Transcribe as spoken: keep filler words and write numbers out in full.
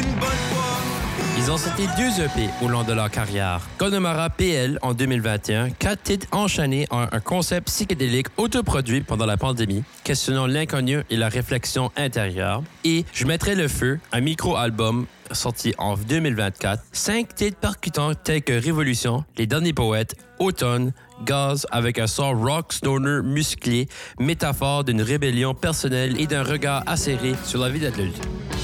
Ils ont sorti deux E P au long de leur carrière. Connemara P L en deux mille vingt et un, quatre titres enchaînés en un concept psychédélique autoproduit pendant la pandémie, questionnant l'inconnu et la réflexion intérieure. Et Je mettrai le feu, un micro-album sorti en deux mille vingt-quatre. Cinq titres percutants tels que Révolution, Les Derniers Poètes, Automne, Gaz avec un son rock stoner musclé, métaphore d'une rébellion personnelle et d'un regard acéré sur la vie d'adulte.